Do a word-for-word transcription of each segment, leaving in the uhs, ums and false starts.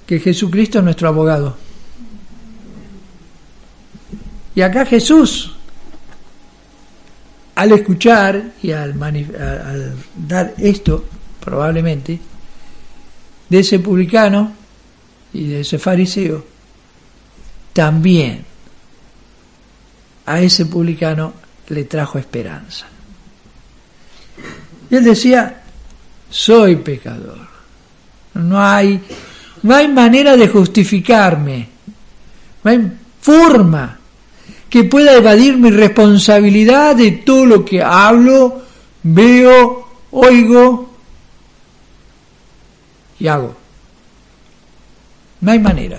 que Jesucristo es nuestro abogado. Y acá Jesús, al escuchar y al, manif- al dar esto, probablemente, de ese publicano y de ese fariseo, también a ese publicano le trajo esperanza. Y él decía, soy pecador. No hay, no hay manera de justificarme. No hay forma que pueda evadir mi responsabilidad de todo lo que hablo, veo, oigo y hago. No hay manera.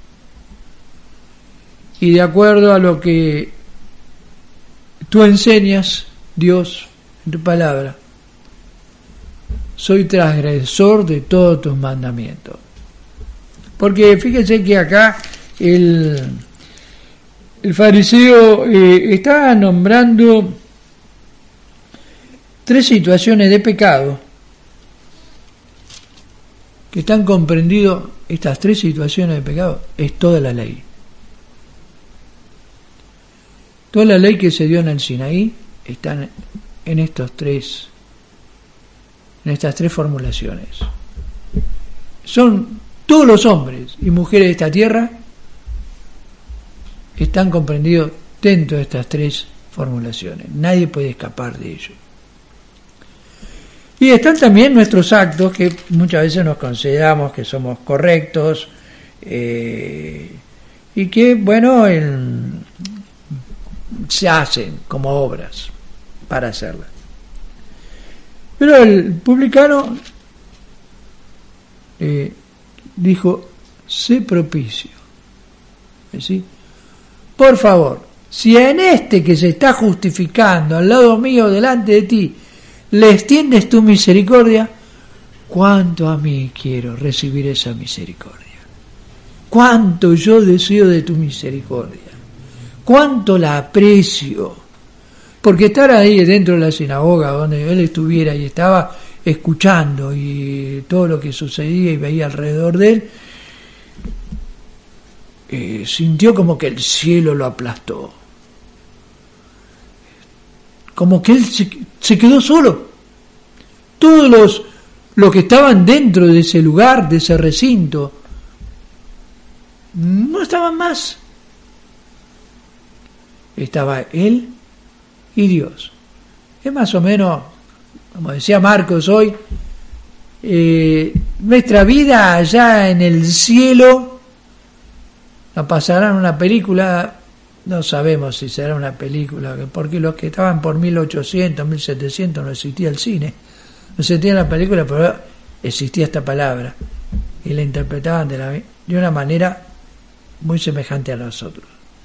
Y de acuerdo a lo que tú enseñas, Dios, en tu palabra, soy transgresor de todos tus mandamientos. Porque fíjense que acá el, el fariseo eh, está nombrando tres situaciones de pecado que están comprendidos. Estas tres situaciones de pecado es toda la ley. Toda la ley que se dio en el Sinaí está en estos tres en estas tres formulaciones. Son todos los hombres y mujeres de esta tierra están comprendidos dentro de estas tres formulaciones. Nadie puede escapar de ello. Y están también nuestros actos, que muchas veces nos consideramos que somos correctos, eh, y que, bueno, el, se hacen como obras para hacerlas. Pero el publicano eh, dijo, sé propicio. ¿Sí? Por favor, si en este que se está justificando al lado mío delante de ti, le extiendes tu misericordia, cuánto a mí quiero recibir esa misericordia. Cuánto yo deseo de tu misericordia. Cuánto la aprecio. Porque estar ahí dentro de la sinagoga donde él estuviera y estaba escuchando y todo lo que sucedía y veía alrededor de él, eh, sintió como que el cielo lo aplastó. Como que él se, se quedó solo. Todos los, los que estaban dentro de ese lugar, de ese recinto, no estaban más. Estaba él y Dios. Es más o menos, como decía Marcos hoy, eh, nuestra vida allá en el cielo, nos pasarán una película, no sabemos si será una película, porque los que estaban por mil ochocientos, mil setecientos no existía el cine, no existía la película, pero existía esta palabra, y la interpretaban de, la, de una manera muy semejante a nosotros.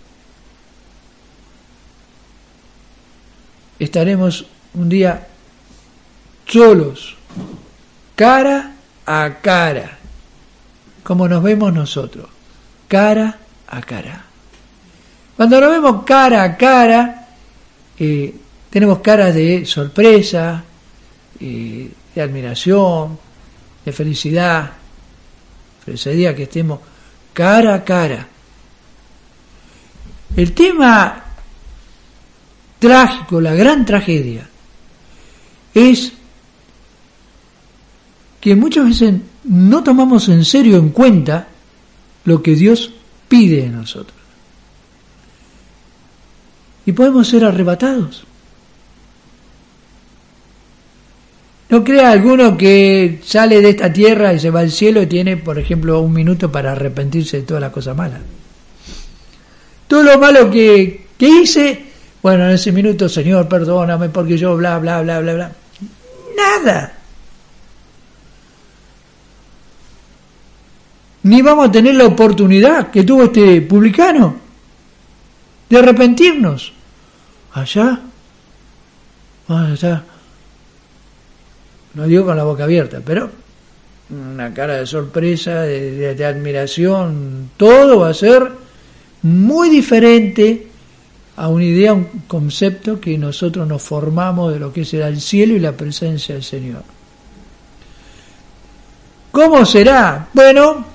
Estaremos un día solos, cara a cara, como nos vemos nosotros, cara a cara. Cuando nos vemos cara a cara, eh, tenemos caras de sorpresa, eh, de admiración, de felicidad, pero ese día que estemos cara a cara. El tema trágico, la gran tragedia, es que muchas veces no tomamos en serio en cuenta lo que Dios pide de nosotros. Y podemos ser arrebatados. No crea alguno que sale de esta tierra y se va al cielo y tiene, por ejemplo, un minuto para arrepentirse de todas las cosas malas. Todo lo malo que, que hice, bueno, en ese minuto, Señor, perdóname porque yo bla, bla, bla, bla, bla. Nada. Ni vamos a tener la oportunidad que tuvo este publicano de arrepentirnos. Allá, allá, no digo con la boca abierta, pero una cara de sorpresa, de, de, de admiración, todo va a ser muy diferente a una idea, un concepto que nosotros nos formamos de lo que será el cielo y la presencia del Señor. ¿Cómo será? Bueno,